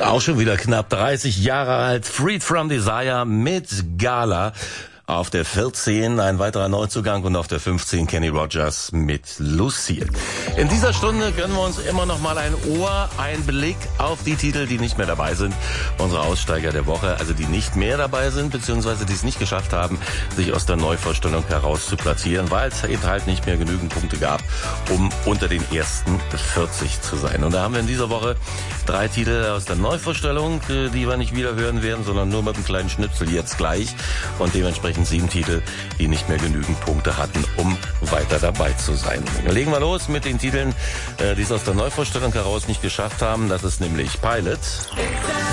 Auch schon wieder knapp 30 Jahre alt, Freed from Desire mit Gala. Auf der 14 ein weiterer Neuzugang und auf der 15 Kenny Rogers mit Lucille. In dieser Stunde gönnen wir uns immer noch mal ein Ohr, einen Blick auf die Titel, die nicht mehr dabei sind. Unsere Aussteiger der Woche, also die nicht mehr dabei sind, beziehungsweise die es nicht geschafft haben, sich aus der Neuvorstellung heraus zu platzieren, weil es eben halt nicht mehr genügend Punkte gab, um unter den ersten 40 zu sein. Und da haben wir in dieser Woche 3 Titel aus der Neuvorstellung, die wir nicht wieder hören werden, sondern nur mit einem kleinen Schnipsel jetzt gleich. Und dementsprechend 7 Titel, die nicht mehr genügend Punkte hatten, um weiter dabei zu sein. Legen wir los mit den Titeln, die es aus der Neuvorstellung heraus nicht geschafft haben. Das ist nämlich Pilot.